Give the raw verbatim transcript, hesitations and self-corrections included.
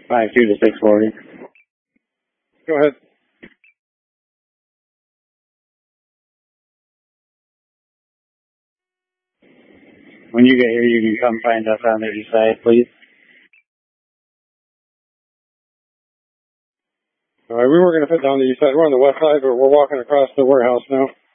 Five two to six forty. Go ahead. When you get here, you can come find us on the east side, please. All right, we were going to fit down the east side. We're on the west side, but we're walking across the warehouse now.